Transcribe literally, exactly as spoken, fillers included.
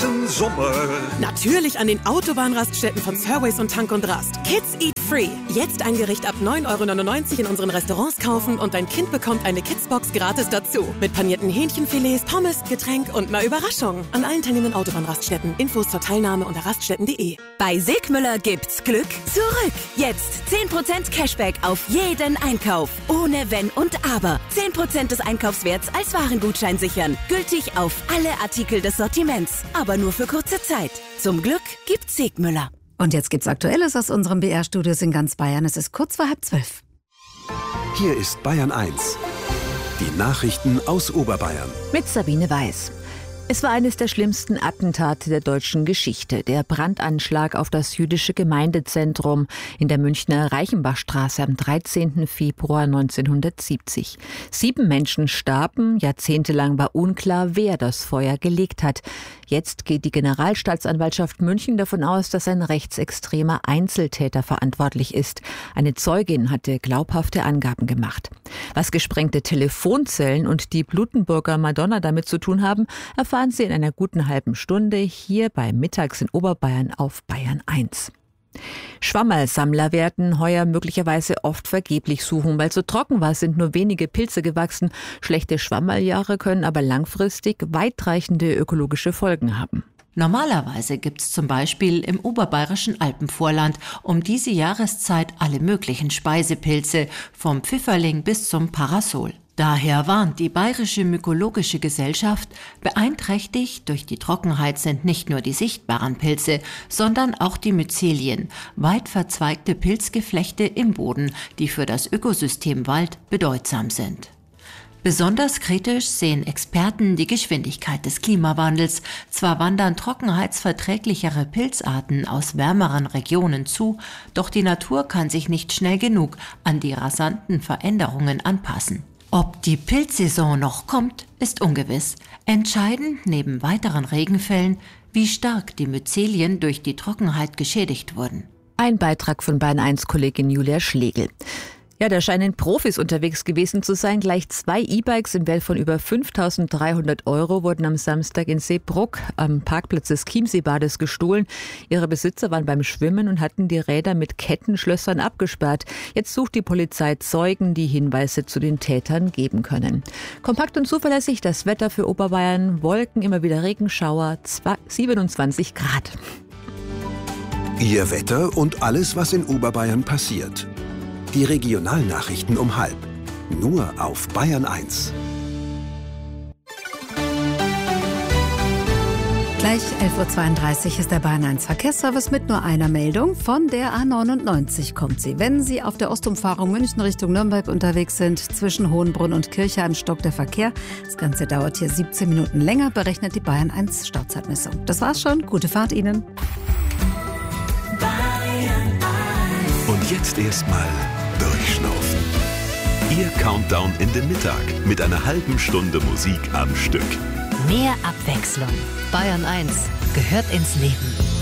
diesen Sommer? Natürlich an den Autobahnraststätten von Surways und Tank und Rast. Kids Eat Free. Jetzt ein Gericht ab neun Euro neunundneunzig in unseren Restaurants kaufen und dein Kind bekommt eine Kidsbox gratis dazu. Mit panierten Hähnchenfilets, Pommes, Getränk und einer Überraschung. An allen teilnehmenden Autobahnraststätten. Infos zur Teilnahme unter raststätten punkt de. Bei Sigmüller gibt's Glück zurück. Jetzt zehn Prozent Cashback auf jeden Einkauf. Ohne Wenn und Aber. zehn Prozent des Einkaufswerts als Warengutschein sichern. Gültig auf alle Artikel des Sortiments. Aber nur für kurze Zeit. Zum Glück gibt's Sigmüller. Und jetzt gibt's Aktuelles aus unserem B R-Studios in ganz Bayern. Es ist kurz vor halb zwölf. Hier ist Bayern eins. Die Nachrichten aus Oberbayern. Mit Sabine Weiß. Es war eines der schlimmsten Attentate der deutschen Geschichte. Der Brandanschlag auf das jüdische Gemeindezentrum in der Münchner Reichenbachstraße am dreizehnten Februar neunzehnhundertsiebzig. Sieben Menschen starben. Jahrzehntelang war unklar, wer das Feuer gelegt hat. Jetzt geht die Generalstaatsanwaltschaft München davon aus, dass ein rechtsextremer Einzeltäter verantwortlich ist. Eine Zeugin hatte glaubhafte Angaben gemacht. Was gesprengte Telefonzellen und die Blutenburger Madonna damit zu tun haben, erfahren Sie in einer guten halben Stunde hier bei Mittags in Oberbayern auf Bayern eins. Schwammerlsammler werden heuer möglicherweise oft vergeblich suchen. Weil es so trocken war, sind nur wenige Pilze gewachsen. Schlechte Schwammerljahre können aber langfristig weitreichende ökologische Folgen haben. Normalerweise gibt's zum Beispiel im oberbayerischen Alpenvorland um diese Jahreszeit alle möglichen Speisepilze, vom Pfifferling bis zum Parasol. Daher warnt die Bayerische Mykologische Gesellschaft, beeinträchtigt durch die Trockenheit sind nicht nur die sichtbaren Pilze, sondern auch die Myzelien, weit verzweigte Pilzgeflechte im Boden, die für das Ökosystem Wald bedeutsam sind. Besonders kritisch sehen Experten die Geschwindigkeit des Klimawandels. Zwar wandern trockenheitsverträglichere Pilzarten aus wärmeren Regionen zu, doch die Natur kann sich nicht schnell genug an die rasanten Veränderungen anpassen. Ob die Pilzsaison noch kommt, ist ungewiss. Entscheidend neben weiteren Regenfällen, wie stark die Myzelien durch die Trockenheit geschädigt wurden. Ein Beitrag von Bayern eins Kollegin Julia Schlegel. Ja, da scheinen Profis unterwegs gewesen zu sein. Gleich zwei E-Bikes im Wert von über fünftausenddreihundert Euro wurden am Samstag in Seebruck am Parkplatz des Chiemseebades gestohlen. Ihre Besitzer waren beim Schwimmen und hatten die Räder mit Kettenschlössern abgesperrt. Jetzt sucht die Polizei Zeugen, die Hinweise zu den Tätern geben können. Kompakt und zuverlässig das Wetter für Oberbayern. Wolken, immer wieder Regenschauer, siebenundzwanzig Grad. Ihr Wetter und alles, was in Oberbayern passiert. Die Regionalnachrichten um halb. Nur auf Bayern eins. Gleich elf Uhr zweiunddreißig ist der Bayern eins Verkehrsservice mit nur einer Meldung. Von der A neunundneunzig kommt sie. Wenn Sie auf der Ostumfahrung München Richtung Nürnberg unterwegs sind, zwischen Hohenbrunn und Kirchheim stockt der Verkehr. Das Ganze dauert hier siebzehn Minuten länger, berechnet die Bayern eins Stauzeitmessung. Das war's schon. Gute Fahrt Ihnen. Und jetzt erstmal durchschnaufen. Ihr Countdown in den Mittag mit einer halben Stunde Musik am Stück. Mehr Abwechslung. Bayern eins gehört ins Leben.